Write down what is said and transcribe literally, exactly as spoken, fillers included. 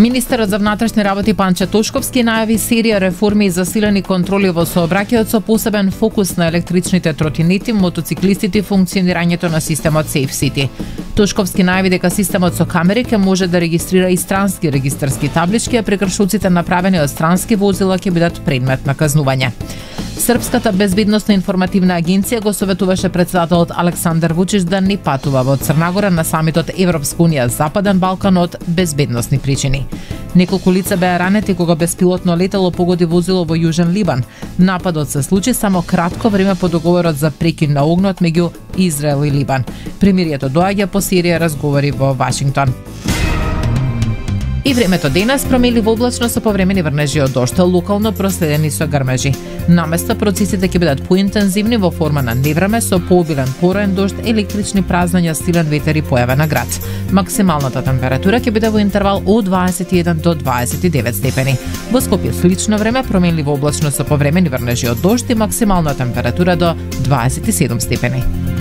Министерот за внатрешни работи Панче Тошковски најави серија реформи и засилени контроли во сообраќајот со посебен фокус на електричните тротинети, мотоциклистите и функционирањето на системот Safe City. Тошковски најави дека системот со камери ќе може да регистрира и странски регистарски таблички, а прекршоците направени од странски возила ќе бидат предмет на казнување. Српската безбедносна информативна агенција го советуваше председателот Александар Вучич да не патува во Црнагора на самитот Европска унија Западен Балкан од безбедносни причини. Неколку лица беа ранети кога беспилотно летало погоди возило во Јужен Либан. Нападот се случи само кратко време по договорот за прекин на огнот меѓу Израел и Либан. Премирието доаѓа по серија разговори во Вашингтон. И времето денес променливо облачно со повремени врнежи од дожд, локално проследени со грмежи. Наместо процесите ќе бидат поинтензивни во форма на невреме со пообилен пороен дожд, електрични празнања, силен ветер и појава на град. Максималната температура ќе биде во интервал од дваесет и еден до дваесет и девет степени. Во Скопје слично време, променливо облачно со повремени врнежи од дожд и максимална температура до дваесет и седум степени.